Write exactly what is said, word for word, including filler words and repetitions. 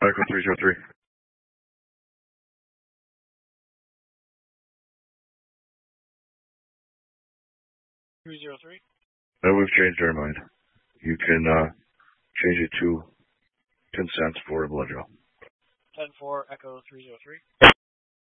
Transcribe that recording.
Echo three zero three. three zero three? No, we've changed our mind. You can uh, change it to ten cents for a blood draw. ten four, Echo three zero three.